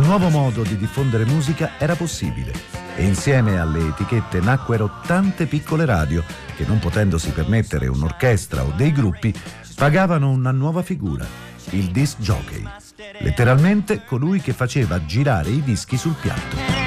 nuovo modo di diffondere musica era possibile e insieme alle etichette nacquero tante piccole radio che, non potendosi permettere un'orchestra o dei gruppi, pagavano una nuova figura, il disc jockey, letteralmente colui che faceva girare i dischi sul piatto.